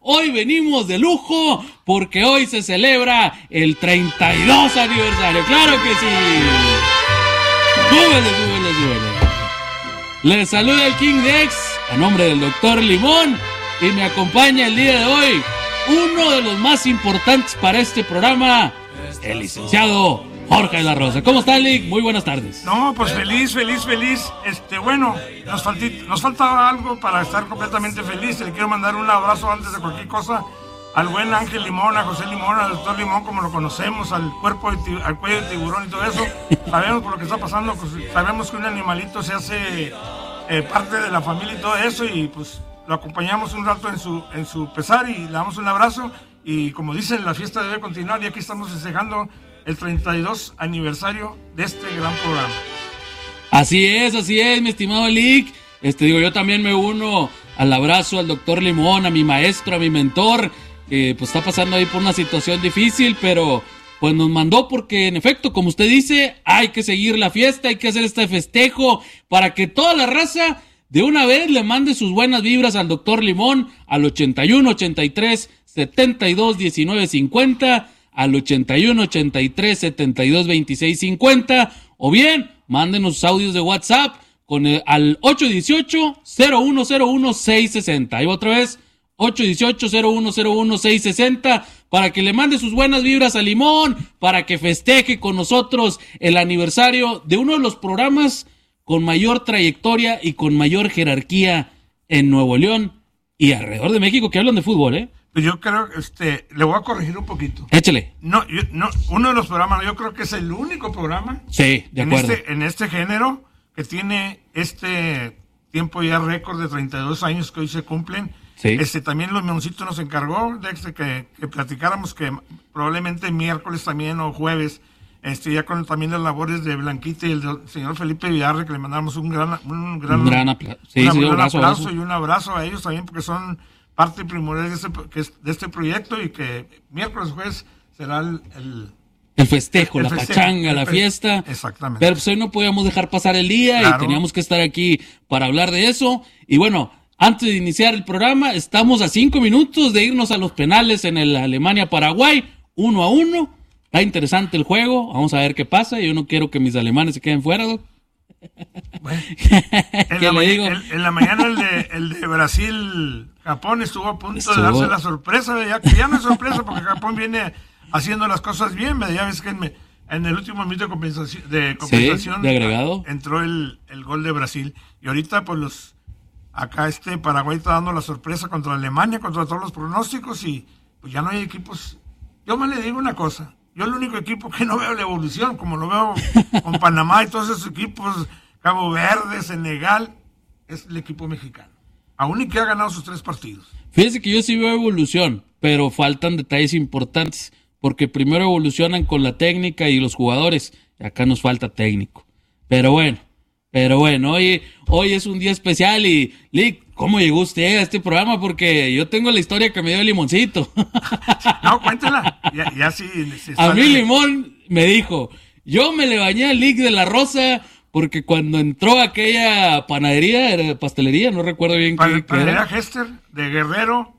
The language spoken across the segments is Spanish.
hoy venimos de lujo porque hoy se celebra el 32 aniversario. ¡Claro que sí! ¡Súbele! Les saluda el King Dex a nombre del Dr. Limón y me acompaña el día de hoy uno de los más importantes para este programa, el licenciado Jorge de la Rosa. ¿Cómo está, Lick? Muy buenas tardes. No, pues feliz. Bueno, nos falta algo para estar completamente feliz. Le quiero mandar un abrazo antes de cualquier cosa al buen Ángel Limón, a José Limón, al doctor Limón, como lo conocemos, al cuello de tiburón y todo eso. Sabemos por lo que está pasando, pues, sabemos que un animalito se hace parte de la familia y todo eso, y pues lo acompañamos un rato en su pesar y le damos un abrazo. Y como dicen, la fiesta debe continuar y aquí estamos festejando el 32 aniversario de este gran programa. Así es, mi estimado Lick. Yo también me uno al abrazo al doctor Limón, a mi maestro, a mi mentor, que pues está pasando ahí por una situación difícil, pero pues nos mandó porque en efecto, como usted dice, hay que seguir la fiesta, hay que hacer este festejo para que toda la raza de una vez le mande sus buenas vibras al doctor Limón al 81 83 72 19 50, al 81 83 72 26 50, o bien mándenos sus audios de WhatsApp al 818 0101 660. Ahí otra vez, 818 0101 660, para que le mande sus buenas vibras a Limón, para que festeje con nosotros el aniversario de uno de los programas con mayor trayectoria y con mayor jerarquía en Nuevo León y alrededor de México, que hablan de fútbol, ¿eh? Pues yo creo, le voy a corregir un poquito. Échale. No, uno de los programas, yo creo que es el único programa. Sí, de acuerdo. En este género que tiene este tiempo ya récord de 32 años que hoy se cumplen. Sí. También los Leoncitos nos encargó de que platicáramos, que probablemente miércoles también o jueves, ya con también las labores de Blanquita y el señor Felipe Villarre, que le mandamos un gran aplauso y un abrazo a ellos también, porque son parte primordial de este proyecto, y que miércoles jueves será el festejo, la pachanga, la fiesta. Exactamente. Pero pues hoy no podíamos dejar pasar el día, claro, y teníamos que estar aquí para hablar de eso. Y bueno, antes de iniciar el programa, estamos a 5 minutos de irnos a los penales en el Alemania-Paraguay, 1-1. Está interesante el juego, vamos a ver qué pasa. Yo no quiero que mis alemanes se queden fuera, ¿no? Bueno, en la mañana el de Brasil-Japón estuvo a punto de darse la sorpresa, ya no es sorpresa porque Japón viene haciendo las cosas bien. Ya ves que en el último minuto de compensación de agregado entró el gol de Brasil, y ahorita pues acá Paraguay está dando la sorpresa contra Alemania, contra todos los pronósticos, y pues ya no hay equipos. Yo me le digo una cosa, yo el único equipo que no veo la evolución, como lo veo con Panamá y todos esos equipos, Cabo Verde, Senegal, es el equipo mexicano. Aún y que ha ganado sus 3 partidos. Fíjese que yo sí veo evolución, pero faltan detalles importantes, porque primero evolucionan con la técnica y los jugadores, y acá nos falta técnico. Pero bueno, hoy es un día especial. Y Lick, ¿cómo llegó usted a este programa? Porque yo tengo la historia que me dio el Limoncito. No, cuéntela. Ya sí. A mí Limón me dijo, yo me le bañé al Lick de la Rosa porque cuando entró a aquella pastelería, no recuerdo bien qué era. Panadería Hester de Guerrero,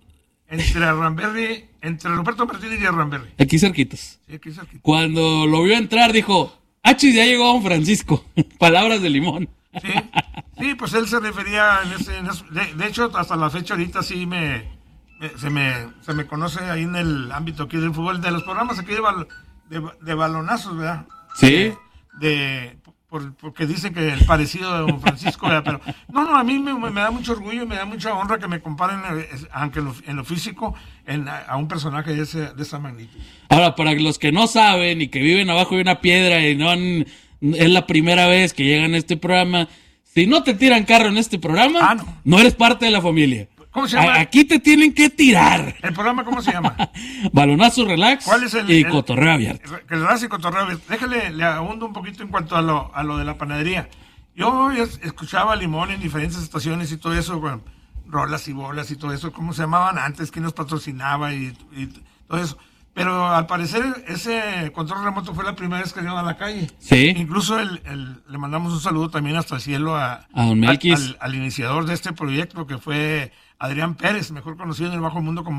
entre Roberto Martínez y Arramberri. Aquí cerquitas. Sí, aquí cerquitas. Cuando lo vio entrar dijo, ¡achis, ya llegó Don Francisco! Palabras de Limón. Sí, pues él se refería de hecho, hasta la fecha ahorita sí se me conoce ahí en el ámbito aquí del fútbol, de los programas aquí de balonazos, ¿verdad? Sí. Porque dicen que el parecido de Don Francisco, ¿verdad? Pero no, a mí me da mucho orgullo, me da mucha honra que me comparen, aunque en lo físico, a un personaje de esa magnitud. Ahora, para los que no saben y que viven abajo de una piedra y es la primera vez que llegan a este programa, si no te tiran carro en este programa, no eres parte de la familia. ¿Cómo se llama? Aquí te tienen que tirar. ¿El programa cómo se llama? Balonazo Relax. ¿Cuál es Cotorreo Abierto. El Relax y Cotorreo Abierto. Déjale, le abundo un poquito en cuanto a lo de la panadería. Yo escuchaba a Limón en diferentes estaciones y todo eso, bueno, rolas y bolas y todo eso, ¿cómo se llamaban antes? ¿Quién nos patrocinaba y todo eso? Pero al parecer ese control remoto fue la primera vez que dieron a la calle. Sí. Incluso le mandamos un saludo también hasta el cielo a don Melquis, al iniciador de este proyecto, que fue Adrián Pérez, mejor conocido en el bajo mundo como